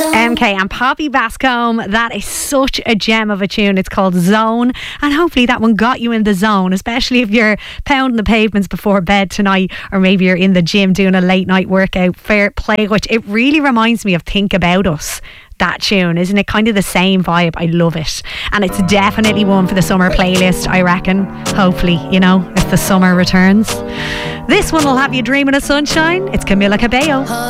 MK and Poppy Bascombe. That is such a gem of a tune. It's called Zone, and hopefully that one got you in the zone, especially if you're pounding the pavements before bed tonight, or maybe you're in the gym doing a late night workout. Fair play, which it really reminds me of Think About Us. That tune, isn't it? Kind of the same vibe. I love it, and it's definitely one for the summer playlist, I reckon. Hopefully, you know, if the summer returns. This one will have you dreaming of sunshine. It's Camila Cabello.